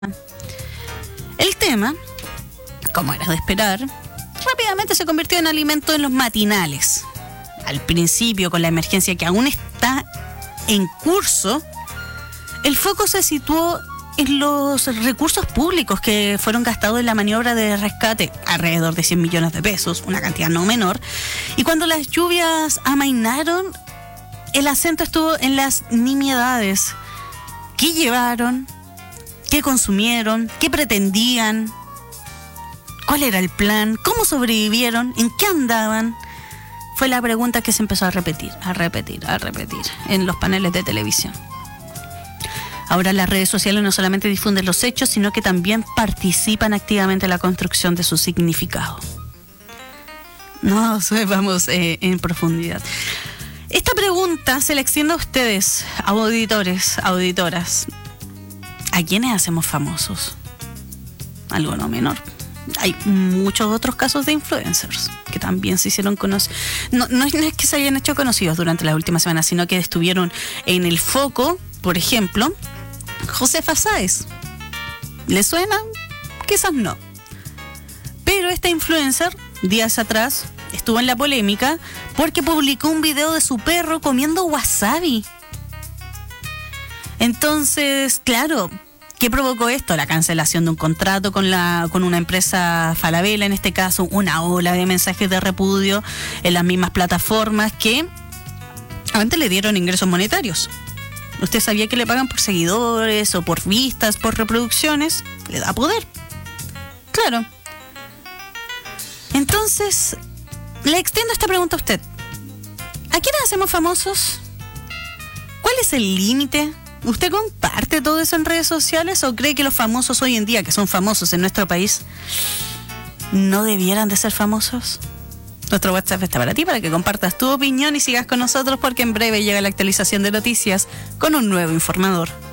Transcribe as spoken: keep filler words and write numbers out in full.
El tema, como era de esperar, rápidamente se convirtió en alimento en los matinales. Al principio, con la emergencia que aún está en curso, el foco se situó en los recursos públicos que fueron gastados en la maniobra de rescate, alrededor de cien millones de pesos, una cantidad no menor. Y cuando las lluvias amainaron, el acento estuvo en las nimiedades. ¿Qué llevaron? ¿Qué consumieron? ¿Qué pretendían? ¿Cuál era el plan? ¿Cómo sobrevivieron? ¿En qué andaban? Fue la pregunta que se empezó a repetir, a repetir, a repetir en los paneles de televisión. Ahora las redes sociales no solamente difunden los hechos, sino que también participan activamente en la construcción de su significado. No vamos eh, en profundidad. Esta pregunta se la extiendo a ustedes, auditores, auditoras. ¿A quiénes hacemos famosos? Algo no menor. Hay muchos otros casos de influencers que también se hicieron conocidos. No, no, es, no es que se hayan hecho conocidos durante las últimas semanas, sino que estuvieron en el foco, por ejemplo, Josefa Sáez. ¿Le suena? Quizás no. Pero esta influencer, días atrás, estuvo en la polémica porque publicó un video de su perro comiendo wasabi. Entonces, claro, ¿qué provocó esto? La cancelación de un contrato con la con una empresa Falabella, en este caso, una ola de mensajes de repudio en las mismas plataformas que antes le dieron ingresos monetarios. ¿Usted sabía que le pagan por seguidores o por vistas, por reproducciones? Le da poder. Claro. Entonces, le extiendo esta pregunta a usted. ¿A quiénes hacemos famosos? ¿Cuál es el límite? ¿Usted comparte todo eso en redes sociales o cree que los famosos hoy en día, que son famosos en nuestro país, no debieran de ser famosos? Nuestro WhatsApp está para ti, para que compartas tu opinión y sigas con nosotros, porque en breve llega la actualización de noticias con un nuevo informador.